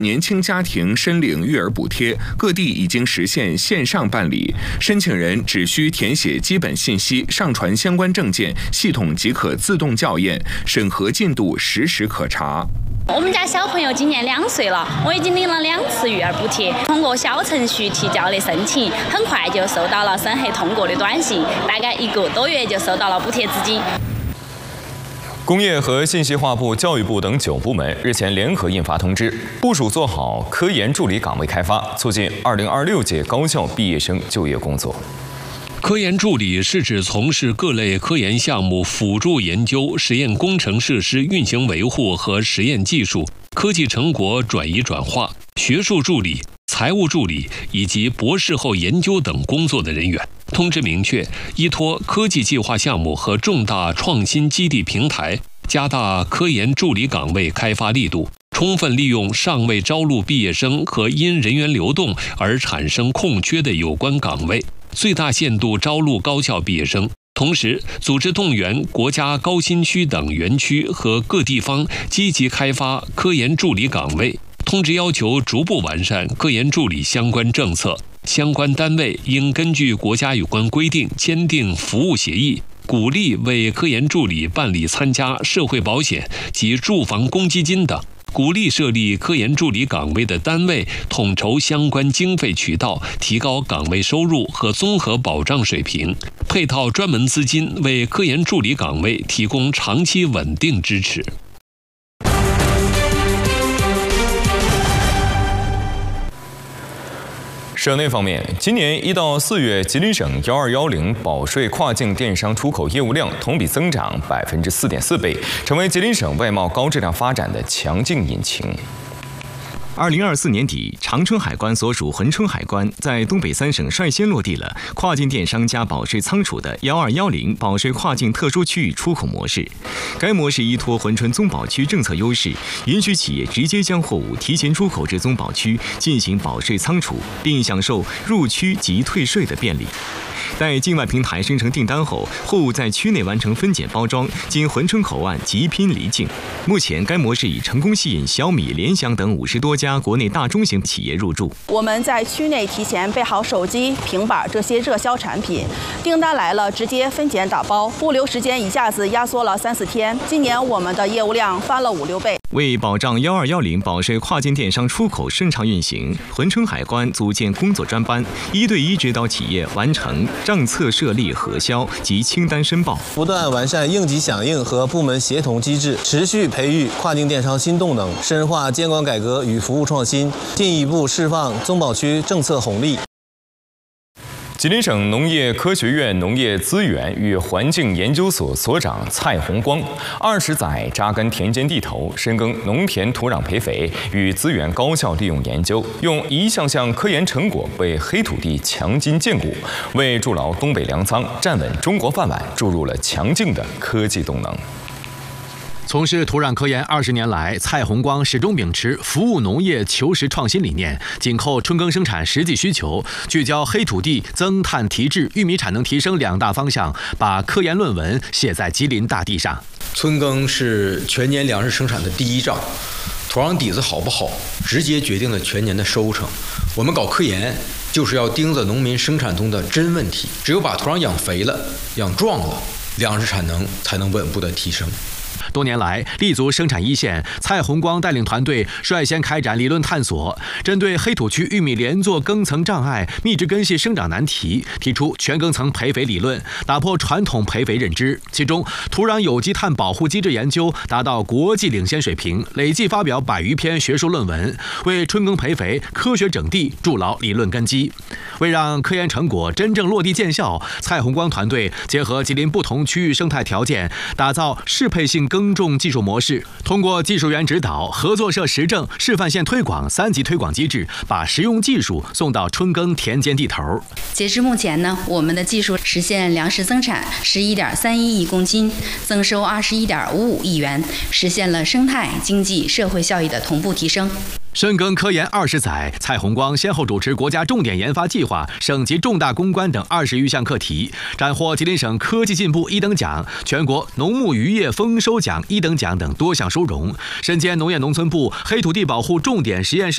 年轻家庭申领育儿补贴，各地已经实现线上办理，申请人只需填写基本信息，上传相关证件，系统即可自动校验，审核进度实时可查。 我们家小朋友今年2岁了，我已经领了2次育儿补贴，通过小程序提交的申请，很快就收到了审核通过的短信，大概1个多月就收到了补贴资金。 工业和信息化部、教育部等9部门日前联合印发通知，部署做好科研助理岗位开发，促进2026届高校毕业生就业工作。 科研助理是指从事各类科研项目辅助研究、实验工程设施运行维护和实验技术、科技成果转移转化、学术助理、财务助理以及博士后研究等工作的人员。通知明确，依托科技计划项目和重大创新基地平台，加大科研助理岗位开发力度，充分利用尚未招录毕业生和因人员流动而产生空缺的有关岗位，最大限度招录高校毕业生。同时，组织动员国家高新区等园区和各地方积极开发科研助理岗位。通知要求逐步完善科研助理相关政策，相关单位应根据国家有关规定签订服务协议，鼓励为科研助理办理参加社会保险及住房公积金等。鼓励设立科研助理岗位的单位统筹相关经费渠道，提高岗位收入和综合保障水平，配套专门资金为科研助理岗位提供长期稳定支持。 省内方面，今年1到4月，吉林省1210保税跨境电商出口业务量同比增长4.4倍，成为吉林省外贸高质量发展的强劲引擎。 2024年底，长春海关所属珲春海关在东北3省率先落地了跨境电商加保税仓储的1210保税跨境特殊区域出口模式。该模式依托珲春综保区政策优势，允许企业直接将货物提前出口至综保区进行保税仓储，并享受入区即退税的便利。待境外平台生成订单后，货物在区内完成分拣包装，经珲春口岸集拼离境。目前，该模式已成功吸引小米、联想等50多家国内大中型企业入驻。 我们在区内提前备好手机、平板这些热销产品，订单来了直接分拣打包，物流时间一下子压缩了3、4天。今年我们的业务量翻了5、6倍。 为保障1210保税跨境电商出口顺畅运行，珲春海关组建工作专班，1对1指导企业完成账册设立、核销及清单申报， 不断完善应急响应和部门协同机制，持续培育跨境电商新动能，深化监管改革与服务创新，进一步释放综保区政策红利。 吉林省农业科学院农业资源与环境研究所所长蔡红光20载扎根田间地头，深耕农田土壤培肥与资源高效利用研究，用一项项科研成果为黑土地强筋健骨，为筑牢东北粮仓、站稳中国饭碗注入了强劲的科技动能。 从事土壤科研20年来，蔡红光始终秉持服务农业、求实创新理念，紧扣春耕生产实际需求，聚焦黑土地增碳提质、玉米产能提升2大方向，把科研论文写在吉林大地上。 春耕是全年粮食生产的第一仗，土壤底子好不好，直接决定了全年的收成。我们搞科研，就是要盯着农民生产中的真问题，只有把土壤养肥了、养壮了，粮食产能才能稳步的提升。 多年来，立足生产一线，蔡红光带领团队率先开展理论探索，针对黑土区玉米连作耕层障碍、密植根系生长难题，提出全耕层培肥理论，打破传统培肥认知。其中，土壤有机碳保护机制研究达到国际领先水平，累计发表100余篇学术论文，为春耕培肥科学整地筑牢理论根基。为让科研成果真正落地见效，蔡红光团队结合吉林不同区域生态条件，打造适配性耕种技术模式，通过技术员指导、合作社实证、示范县推广3级推广机制，把实用技术送到春耕田间地头。 截至目前呢，我们的技术实现粮食增产11.31亿公斤，增收21.55亿元，实现了生态、经济、社会效益的同步提升。 深耕科研20载，蔡红光先后主持国家重点研发计划、省级重大攻关等20余项课题，斩获吉林省科技进步1等奖、全国农牧渔业丰收奖1等奖等多项殊荣，身兼农业农村部黑土地保护重点实验室